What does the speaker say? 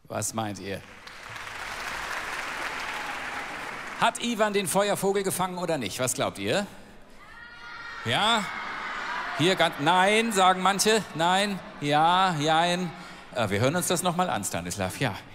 Was meint ihr? Hat Ivan den Feuervogel gefangen oder nicht? Was glaubt ihr? Ja? Hier ganz... Nein, sagen manche. Nein, ja, jein. Wir hören uns das nochmal an, Stanislav. Ja.